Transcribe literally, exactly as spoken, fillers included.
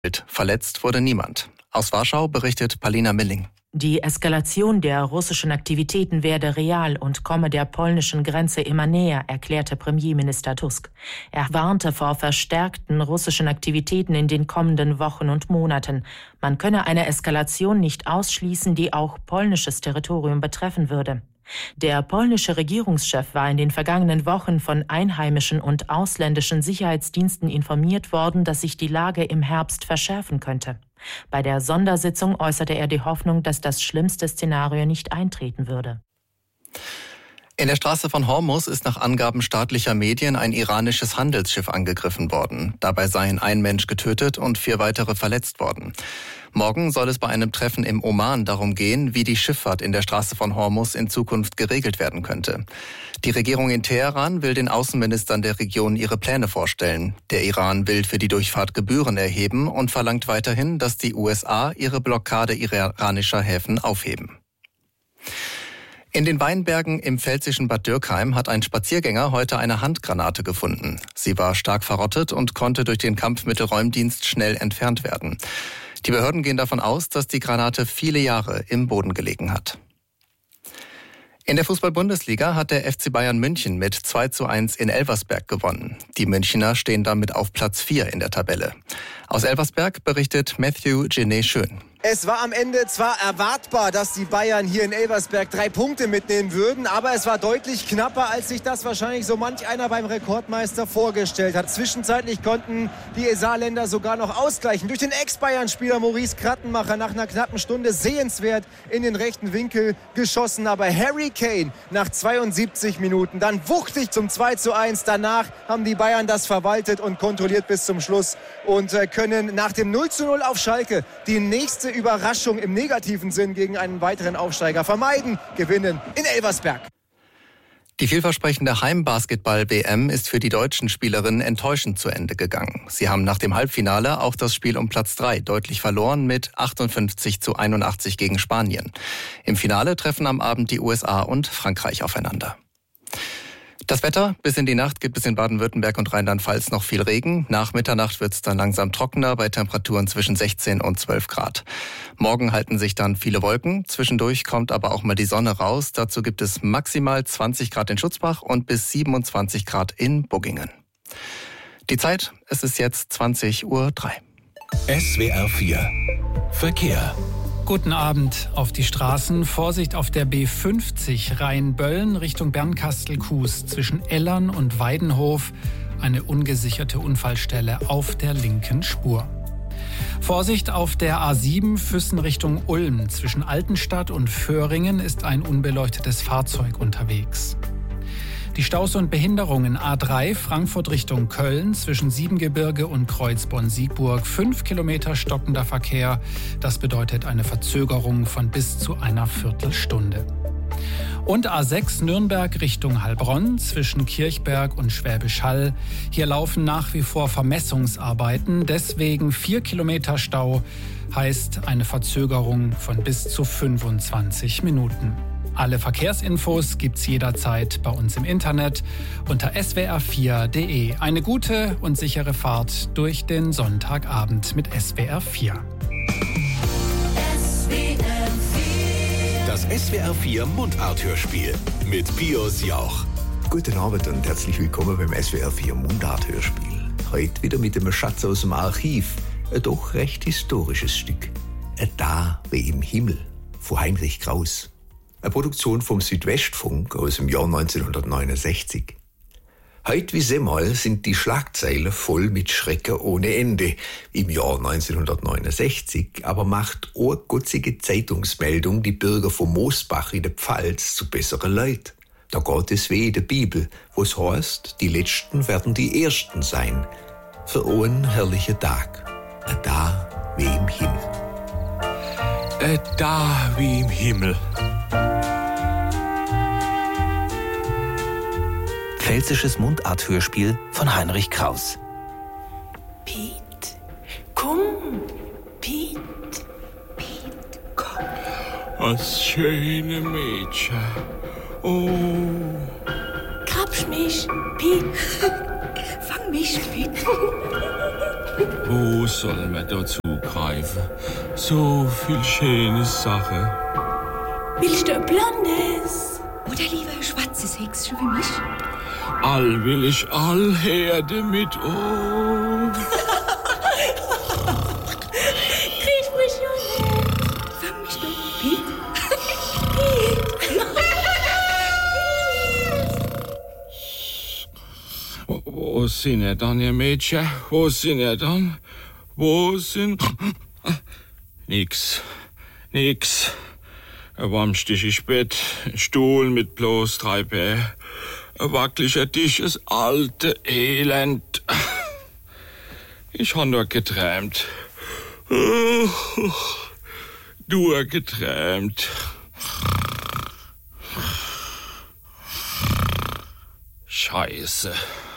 Verletzt wurde niemand. Aus Warschau berichtet Palina Milling. Die Eskalation der russischen Aktivitäten werde real und komme der polnischen Grenze immer näher, erklärte Premierminister Tusk. Er warnte vor verstärkten russischen Aktivitäten in den kommenden Wochen und Monaten. Man könne eine Eskalation nicht ausschließen, die auch polnisches Territorium betreffen würde. Der polnische Regierungschef war in den vergangenen Wochen von einheimischen und ausländischen Sicherheitsdiensten informiert worden, dass sich die Lage im Herbst verschärfen könnte. Bei der Sondersitzung äußerte er die Hoffnung, dass das schlimmste Szenario nicht eintreten würde. In der Straße von Hormuz ist nach Angaben staatlicher Medien ein iranisches Handelsschiff angegriffen worden. Dabei seien ein Mensch getötet und vier weitere verletzt worden. Morgen soll es bei einem Treffen im Oman darum gehen, wie die Schifffahrt in der Straße von Hormuz in Zukunft geregelt werden könnte. Die Regierung in Teheran will den Außenministern der Region ihre Pläne vorstellen. Der Iran will für die Durchfahrt Gebühren erheben und verlangt weiterhin, dass die U S A ihre Blockade iranischer Häfen aufheben. In den Weinbergen im pfälzischen Bad Dürkheim hat ein Spaziergänger heute eine Handgranate gefunden. Sie war stark verrottet und konnte durch den Kampfmittelräumdienst schnell entfernt werden. Die Behörden gehen davon aus, dass die Granate viele Jahre im Boden gelegen hat. In der Fußball-Bundesliga hat der F C Bayern München mit zwei zu eins in Elversberg gewonnen. Die Münchner stehen damit auf Platz vier in der Tabelle. Aus Elversberg berichtet Matthew Genet-Schön. Es war am Ende zwar erwartbar, dass die Bayern hier in Elversberg drei Punkte mitnehmen würden, aber es war deutlich knapper, als sich das wahrscheinlich so manch einer beim Rekordmeister vorgestellt hat. Zwischenzeitlich konnten die Saarländer sogar noch ausgleichen. Durch den Ex-Bayern-Spieler Maurice Krattenmacher nach einer knappen Stunde sehenswert in den rechten Winkel geschossen. Aber Harry Kane nach zweiundsiebzig Minuten dann wuchtig zum zwei zu eins. Danach haben die Bayern das verwaltet und kontrolliert bis zum Schluss und können nach dem null zu null auf Schalke die nächste Überraschung im negativen Sinn gegen einen weiteren Aufsteiger vermeiden, gewinnen in Elversberg. Die vielversprechende Heimbasketball-W M ist für die deutschen Spielerinnen enttäuschend zu Ende gegangen. Sie haben nach dem Halbfinale auch das Spiel um Platz drei deutlich verloren mit achtundfünfzig zu einundachtzig gegen Spanien. Im Finale treffen am Abend die U S A und Frankreich aufeinander. Das Wetter: Bis in die Nacht gibt es in Baden-Württemberg und Rheinland-Pfalz noch viel Regen. Nach Mitternacht wird es dann langsam trockener bei Temperaturen zwischen sechzehn und zwölf Grad. Morgen halten sich dann viele Wolken. Zwischendurch kommt aber auch mal die Sonne raus. Dazu gibt es maximal zwanzig Grad in Schutzbach und bis siebenundzwanzig Grad in Buggingen. Die Zeit: Es ist jetzt zwanzig Uhr drei. S W R vier Verkehr. Guten Abend auf die Straßen. Vorsicht auf der B fünfzig Rhein-Bölln Richtung Bernkastel-Kues zwischen Ellern und Weidenhof. Eine ungesicherte Unfallstelle auf der linken Spur. Vorsicht auf der A sieben Füssen Richtung Ulm. Zwischen Altenstadt und Föhringen ist ein unbeleuchtetes Fahrzeug unterwegs. Die Staus und Behinderungen: A drei Frankfurt Richtung Köln zwischen Siebengebirge und Kreuzborn-Siegburg. Fünf Kilometer stockender Verkehr. Das bedeutet eine Verzögerung von bis zu einer Viertelstunde. Und A sechs Nürnberg Richtung Heilbronn zwischen Kirchberg und Schwäbisch Hall. Hier laufen nach wie vor Vermessungsarbeiten. Deswegen vier Kilometer Stau, heißt eine Verzögerung von bis zu fünfundzwanzig Minuten. Alle Verkehrsinfos gibt's jederzeit bei uns im Internet unter s w r vier punkt d e. Eine gute und sichere Fahrt durch den Sonntagabend mit S W R vier. Das S W R vier Mundart-Hörspiel mit Pius Jauch. Guten Abend und herzlich willkommen beim S W R vier Mundart-Hörspiel. Heute wieder mit einem Schatz aus dem Archiv. Ein doch recht historisches Stück. Ein Da wie im Himmel von Heinrich Kraus. Eine Produktion vom Südwestfunk aus dem Jahr neunzehnhundertneunundsechzig. Heute wie semmal sind die Schlagzeilen voll mit Schrecken ohne Ende. Im Jahr neunzehnhundertneunundsechzig aber macht eine gutzige Zeitungsmeldung die Bürger von Moosbach in der Pfalz zu besseren Leuten. Da geht es wie in der Bibel, wo es heißt, die Letzten werden die Ersten sein. Für einen herrlichen Tag. Ein Da wie im Himmel. Ein Da wie im Himmel. Pfälzisches Mundart-Hörspiel von Heinrich Kraus. Piet, komm, Piet, Piet, komm. Das schöne Mädchen. Oh. Grabsch mich, Piet. Fang mich, Piet. Wo sollen wir da zugreifen? So viel schöne Sachen. Willst du ein blondes? Oder lieber ein schwarzes Häkchen wie mich? All will ich, all her damit, oh. Krieg mich schon. Fang mich doch, Piet. Wo, wo sind ihr dann, ihr Mädchen? Wo sind ihr dann? Wo sind... Nix. Nix. Ein warmstichiges Bett, ein Stuhl mit bloß drei Beinen, ein wackeliger Tisch, das alte Elend. Ich habe nur geträumt. Nur geträumt. Scheiße.